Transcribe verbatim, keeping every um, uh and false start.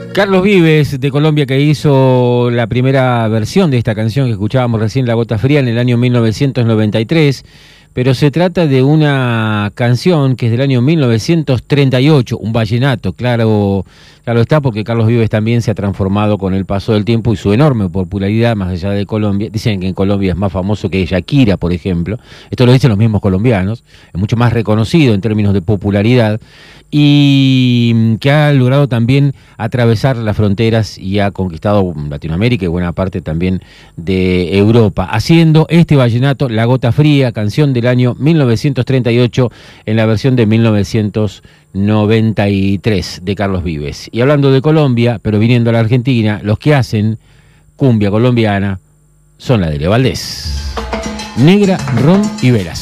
Carlos Vives, de Colombia, que hizo la primera versión de esta canción que escuchábamos recién, La Gota Fría, en el año mil novecientos noventa y tres, pero se trata de una canción que es del año mil novecientos treinta y ocho, un vallenato, claro, claro está, porque Carlos Vives también se ha transformado con el paso del tiempo y su enorme popularidad más allá de Colombia. Dicen que en Colombia es más famoso que Shakira, por ejemplo. Esto lo dicen los mismos colombianos. Es mucho más reconocido en términos de popularidad y que ha logrado también atravesar las fronteras y ha conquistado Latinoamérica y buena parte también de Europa, haciendo este vallenato, La Gota Fría, canción del año mil novecientos treinta y ocho en la versión de mil novecientos noventa y tres de Carlos Vives. Y hablando de Colombia, pero viniendo a la Argentina, los que hacen cumbia colombiana son la de Leo Valdés. Negra, ron y velas.